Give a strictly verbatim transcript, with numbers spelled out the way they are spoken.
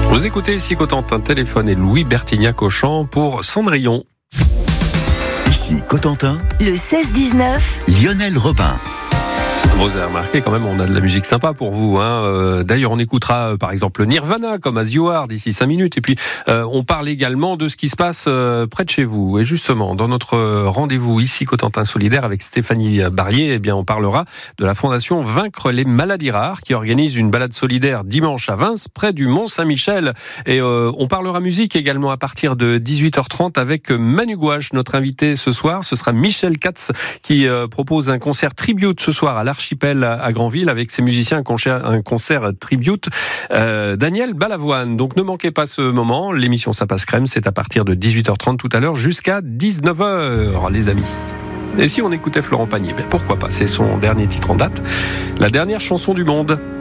Vous écoutez ici Cotentin Téléphone et Louis Bertignac au chant pour Cendrillon. Ici Cotentin, le seize dix-neuf, Lionel Robin. Vous avez remarqué quand même, on a de la musique sympa pour vous. Hein. Euh, d'ailleurs, on écoutera euh, par exemple Nirvana comme As You Are d'ici cinq minutes. Et puis, euh, on parle également de ce qui se passe euh, près de chez vous. Et justement, dans notre rendez-vous ici Cotentin Solidaire avec Stéphanie Barrier, eh bien, on parlera de la fondation Vaincre les maladies rares qui organise une balade solidaire dimanche à Vins, près du Mont-Saint-Michel. Et euh, on parlera musique également à partir de dix-huit heures trente avec Manu Gouache, notre invité ce soir. Ce sera Michel Katz qui euh, propose un concert tribute ce soir à l'Archipel à Granville avec ses musiciens, un concert, un concert tribute euh, Daniel Balavoine. Donc ne manquez pas ce moment, l'émission Ça passe crème, c'est à partir de dix-huit heures trente tout à l'heure jusqu'à dix-neuf heures les amis. Et si on écoutait Florent Pagny, ben pourquoi pas, c'est son dernier titre en date, la dernière chanson du monde.